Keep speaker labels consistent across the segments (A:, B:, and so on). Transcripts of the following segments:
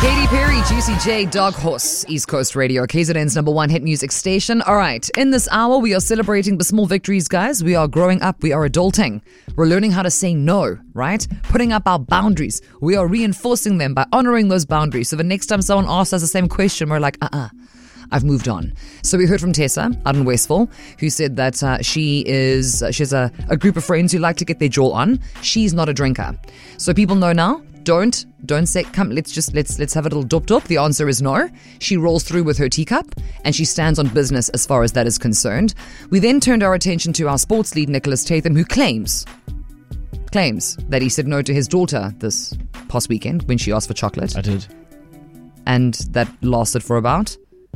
A: Katy Perry, Juicy J, Dog Horse, East Coast Radio, KZN's number one hit music station. All right, in this hour, we are celebrating the small victories, guys. We are growing up. We are adulting. We're learning how to say no, right? Putting up our boundaries. We are reinforcing them by honoring those boundaries. So the next time someone asks us the same question, we're like, I've moved on. So we heard from Tessa out in Westville, who said that she has a group of friends who like to get their jaw on. She's not a drinker. So people know now. Don't say, come, let's have a little dop. The answer is no. She rolls through with her teacup and she stands on business as far as that is concerned. We then turned our attention to our sports lead, Nicholas Tatham, who claims that he said no to his daughter this past weekend when she asked for chocolate.
B: I did.
A: And that lasted for about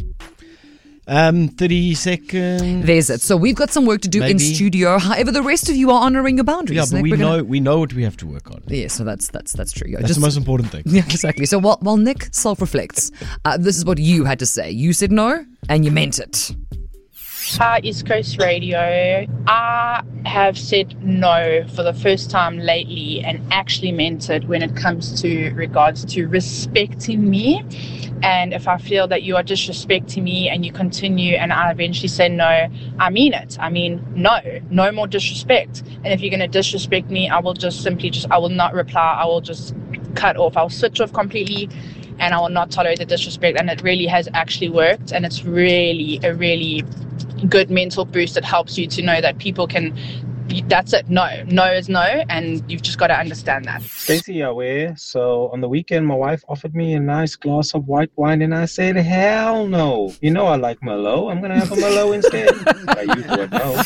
B: 30 seconds.
A: There's it. So we've got some work to do in studio. However, the rest of you are honouring your boundaries.
B: Yeah, but
A: Nick,
B: we know what we have to work on.
A: Yeah, so that's true. Yeah,
B: that's the most important thing.
A: Yeah, exactly. So while Nick self-reflects, this is what you had to say. You said no, and you meant it.
C: East Coast Radio. I have said no for the first time lately and actually meant it when it comes to regards to respecting me. And if I feel that you are disrespecting me and you continue and I eventually say no, I mean it. I mean, no more disrespect. And if you're going to disrespect me, I will I will not reply. I will just cut off. I'll switch off completely and I will not tolerate the disrespect. And it really has actually worked. And it's really a really good mental boost. It helps you to know that people can, that's it. No is no, and you've just got to understand that.
D: Stacey aware. So on the weekend, my wife offered me a nice glass of white wine, and I said, hell no. You know I like Merlot. I'm going to have a Merlot instead. I usually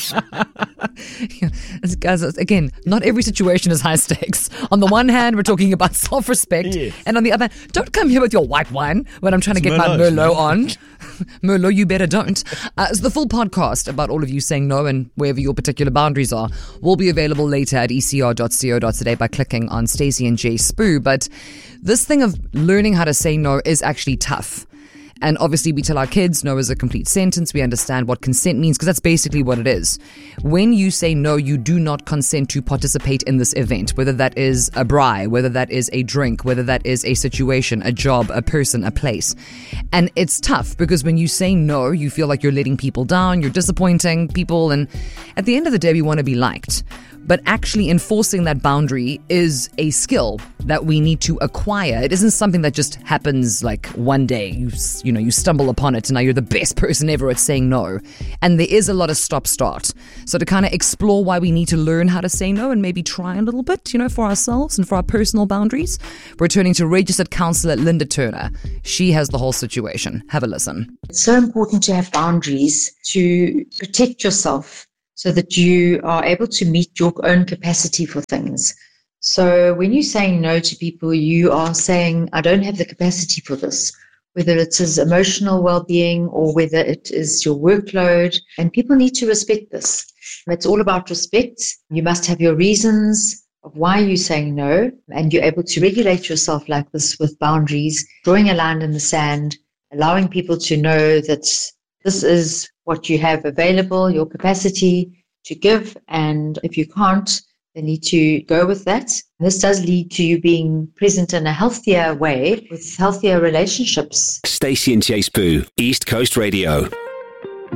D: know.
A: Guys, again, not every situation is high stakes. On the one hand, we're talking about self-respect, yes. And on the other, don't come here with your white wine when I'm trying to get my Merlot on. Merlot, you better don't. So the full podcast about all of you saying no and wherever your particular boundaries are will be available later at ecr.co.za by clicking on Stacey and Jay Spoo. But this thing of learning how to say no is actually tough. And obviously we tell our kids no is a complete sentence. We understand what consent means because that's basically what it is. When you say no, you do not consent to participate in this event, whether that is a braai, whether that is a drink, whether that is a situation, a job, a person, a place. And it's tough because when you say no, you feel like you're letting people down, you're disappointing people. And at the end of the day, we want to be liked. But actually enforcing that boundary is a skill that we need to acquire. It isn't something that just happens like one day. You stumble upon it and now you're the best person ever at saying no. And there is a lot of stop-start. So to kind of explore why we need to learn how to say no and maybe try a little bit, for ourselves and for our personal boundaries, we're turning to registered counsellor Linda Turner. She has the whole situation. Have a listen.
E: It's so important to have boundaries to protect yourself, so that you are able to meet your own capacity for things. So when you're saying no to people, you are saying, I don't have the capacity for this, whether it is emotional well-being or whether it is your workload. And people need to respect this. It's all about respect. You must have your reasons of why you're saying no, and you're able to regulate yourself like this with boundaries, drawing a line in the sand, allowing people to know that this is what you have available, your capacity to give. And if you can't, they need to go with that. This does lead to you being present in a healthier way with healthier relationships.
F: Stacey and Jay Spoo, East Coast Radio.